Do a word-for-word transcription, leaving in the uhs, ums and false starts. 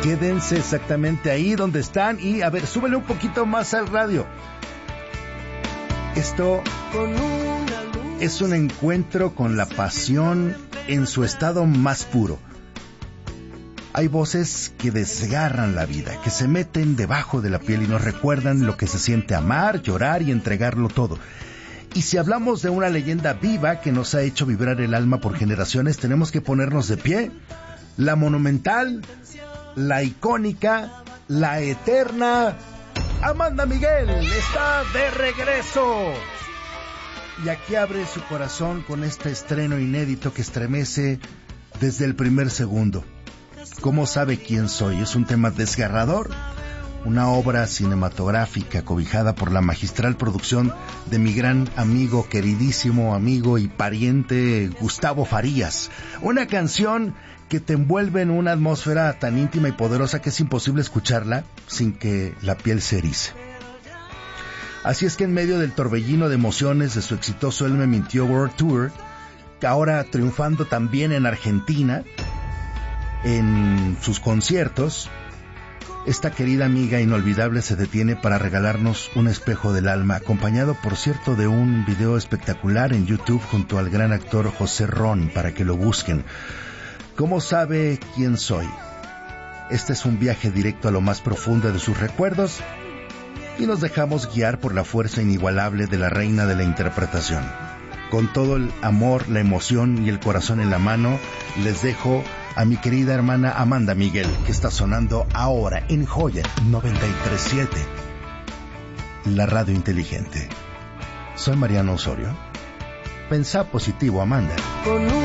Quédense exactamente ahí donde están y, a ver, súbele un poquito más al radio. Esto es un encuentro con la pasión en su estado más puro. Hay voces que desgarran la vida, que se meten debajo de la piel y nos recuerdan lo que se siente amar, llorar y entregarlo todo. Y si hablamos de una leyenda viva que nos ha hecho vibrar el alma por generaciones, tenemos que ponernos de pie. La monumental, la icónica, la eterna Amanda Miguel está de regreso. Y aquí abre su corazón con este estreno inédito que estremece desde el primer segundo. ¿Cómo sabe quién soy? Es un tema desgarrador, una obra cinematográfica cobijada por la magistral producción de mi gran amigo, queridísimo amigo y pariente Gustavo Farías. Una canción que te envuelve en una atmósfera tan íntima y poderosa que es imposible escucharla sin que la piel se erice. Así es que en medio del torbellino de emociones de su exitoso Él me mintió World Tour, ahora triunfando también en Argentina, en sus conciertos, esta querida amiga inolvidable se detiene para regalarnos un espejo del alma, acompañado, por cierto, de un video espectacular en YouTube junto al gran actor José Ron, para que lo busquen. ¿Cómo sabe quién soy? Este es un viaje directo a lo más profundo de sus recuerdos y nos dejamos guiar por la fuerza inigualable de la reina de la interpretación. Con todo el amor, la emoción y el corazón en la mano, les dejo a mi querida hermana Amanda Miguel, que está sonando ahora en Joya noventa y tres punto siete, la radio inteligente. Soy Mariano Osorio. Pensá positivo, Amanda.